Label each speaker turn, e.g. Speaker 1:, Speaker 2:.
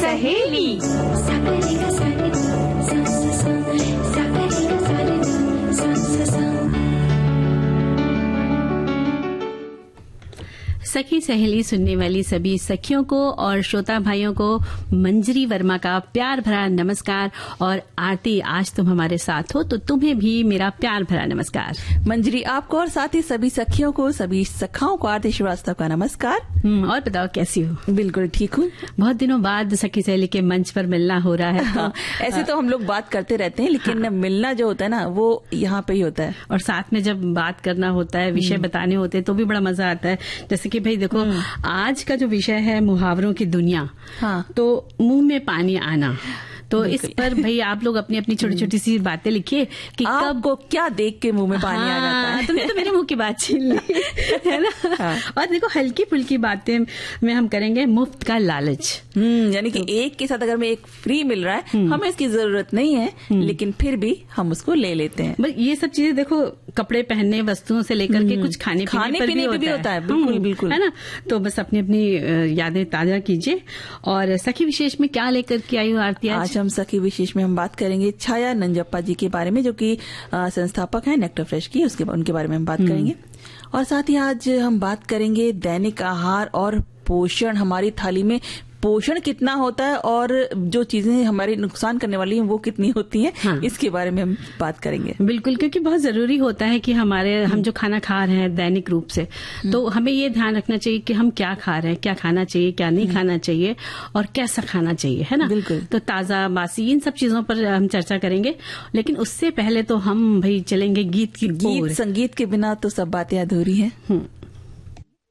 Speaker 1: सहेली।
Speaker 2: सखी सहेली सुनने वाली सभी सखियों को और श्रोता भाइयों को मंजरी वर्मा का प्यार भरा नमस्कार। और आरती, आज तुम हमारे साथ हो तो तुम्हें भी मेरा प्यार भरा नमस्कार।
Speaker 1: मंजरी, आपको और साथ ही सभी सखियों को, सभी सखाओं को आरती श्रीवास्तव का नमस्कार।
Speaker 2: और बताओ कैसी हो?
Speaker 1: बिल्कुल ठीक हूँ।
Speaker 2: बहुत दिनों बाद सखी सहेली के मंच पर मिलना हो रहा है।
Speaker 1: हाँ, ऐसे तो हम लोग बात करते रहते हैं, लेकिन मिलना जो होता है ना, वो यहाँ पे ही होता है।
Speaker 2: और साथ में जब बात करना होता है, विषय बताने होते हैं, तो भी बड़ा मजा आता है। जैसे कि भाई देखो, आज का जो विषय है मुहावरों की दुनिया। हाँ। तो मुंह में पानी आना, तो इस पर भाई आप लोग अपनी अपनी छोटी छोटी सी बातें लिखिए कि कब
Speaker 1: को क्या देख के मुंह में पानी आ जाता है।
Speaker 2: तुमने तो मेरे मुंह की बात छीन ली है ना। हाँ। और देखो, हल्की फुल्की बातें में हम करेंगे मुफ्त का लालच।
Speaker 1: यानी कि एक के साथ अगर में एक फ्री मिल रहा है, हमें इसकी जरूरत नहीं है, लेकिन फिर भी हम उसको ले लेते हैं।
Speaker 2: बस ये सब चीजें देखो, कपड़े पहनने, वस्तुओं से लेकर के कुछ खाने पीने पर भी होता है।
Speaker 1: बिल्कुल बिल्कुल,
Speaker 2: है ना। तो बस अपनी अपनी यादें ताजा कीजिए। और सखी विशेष में क्या लेकर के आई हो आरती?
Speaker 1: आज हम सखी विशेष में हम बात करेंगे छाया नंजप्पा जी के बारे में, जो कि संस्थापक हैं नेक्टर फ्रेश की, उनके बारे में हम बात करेंगे। और साथ ही आज हम बात करेंगे दैनिक आहार और पोषण। हमारी थाली में पोषण कितना होता है और जो चीजें हमारे नुकसान करने वाली हैं वो कितनी होती हैं। हाँ। इसके बारे में हम बात करेंगे।
Speaker 2: बिल्कुल, क्योंकि बहुत जरूरी होता है कि हम जो खाना खा रहे हैं दैनिक रूप से, तो हमें ये ध्यान रखना चाहिए कि हम क्या खा रहे हैं, क्या खाना चाहिए, क्या नहीं खाना चाहिए और कैसा खाना चाहिए, है ना।
Speaker 1: बिल्कुल।
Speaker 2: तो ताजा बासी इन सब चीजों पर हम चर्चा करेंगे, लेकिन उससे पहले तो हम भाई चलेंगे गीत संगीत के बिना तो सब बातें अधूरी है।